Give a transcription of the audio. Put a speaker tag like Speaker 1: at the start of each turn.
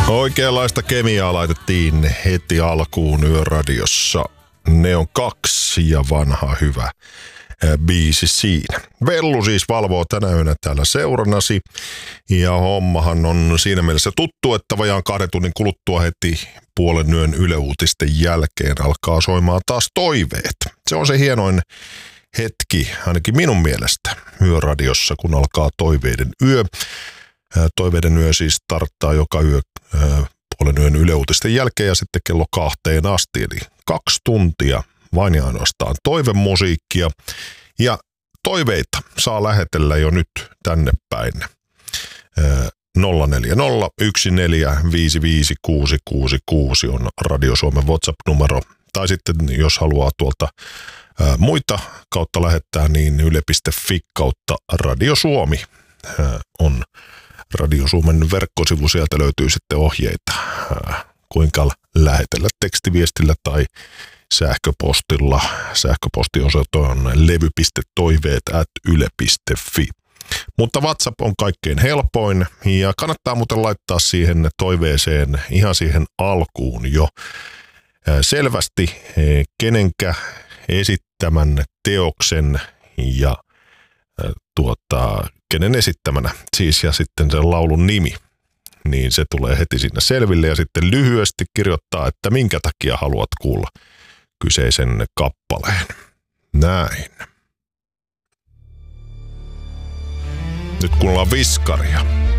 Speaker 1: Oikeanlaista kemiaa laitettiin heti alkuun Yöradiossa. Ne on 2 ja vanha hyvä biisi siinä. Vellu siis valvoo tänä yönä täällä seurannasi. Ja hommahan on siinä mielessä tuttu, että vajaan 2 tunnin kuluttua heti puolen yön Yle Uutisten jälkeen alkaa soimaan taas toiveet. Se on se hienoin hetki, ainakin minun mielestä, Yöradiossa, kun alkaa toiveiden yö. Toiveiden yö siis starttaa joka yö puolen yön Yle Uutisten jälkeen ja sitten kello 2 asti. Eli 2 tuntia vain ja ainoastaan toivemusiikkia. Ja toiveita saa lähetellä jo nyt tänne päin. 0401455666 on Radio Suomen WhatsApp-numero. Tai sitten jos haluaa tuolta muita kautta lähettää, niin yle.fi kautta Radio Suomi on Radio Suomen verkkosivu. Sieltä löytyy sitten ohjeita, kuinka lähetellä tekstiviestillä tai sähköpostilla. Sähköpostiosoite on levy.toiveet@yle.fi. Mutta WhatsApp on kaikkein helpoin ja kannattaa muuten laittaa siihen toiveeseen ihan siihen alkuun jo selvästi kenenkä esittämän teoksen ja kenen esittämänä siis ja sitten sen laulun nimi. Niin se tulee heti siinä selville ja sitten lyhyesti kirjoittaa, että minkä takia haluat kuulla kyseisen kappaleen. Näin. Nyt kuunnellaan Viskaria.